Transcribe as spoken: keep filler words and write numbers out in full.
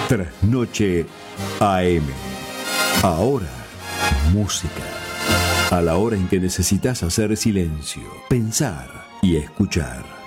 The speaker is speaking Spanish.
Trasnoche A M. Ahora, música. A la hora en que necesitas hacer silencio, pensar y escuchar.